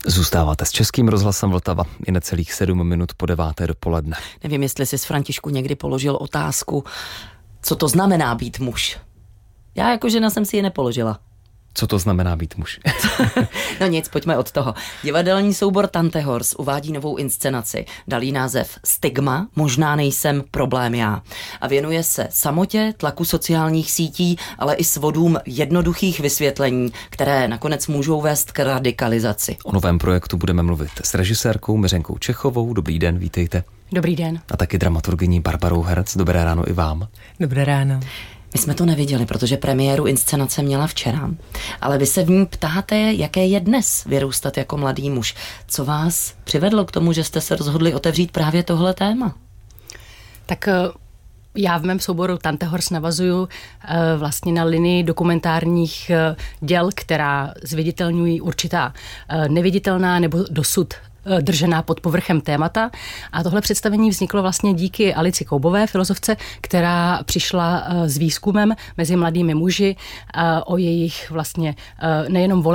Zůstáváte s Českým rozhlasem Vltava i necelých 7 minut po 9. dopoledne. Nevím, jestli jsi s Františku někdy položil otázku, co to znamená být muž. Já jako žena jsem si ji nepoložila. Co to znamená být muž? No nic, pojďme od toho. Divadelní soubor Tantehorst uvádí novou inscenaci. Dal jí název Stigma, možná nejsem, problém já. A věnuje se samotě, tlaku sociálních sítí, ale i svodům jednoduchých vysvětlení, které nakonec můžou vést k radikalizaci. O novém projektu budeme mluvit s režisérkou Miřenkou Čechovou. Dobrý den, vítejte. Dobrý den. A taky dramaturgyní Barbarou Herc. Dobré ráno i vám. Dobré ráno. My jsme to neviděli, protože premiéru inscenace měla včera, ale vy se v ní ptáte, jaké je dnes vyrůstat jako mladý muž. Co vás přivedlo k tomu, že jste se rozhodli otevřít právě tohle téma? Tak já v mém souboru Tantehorst navazuju vlastně na linii dokumentárních děl, která zviditelňují určitá neviditelná nebo dosud držená pod povrchem témata. A tohle představení vzniklo vlastně díky Alici Koubové, filozofce, která přišla s výzkumem mezi mladými muži o jejich vlastně nejenom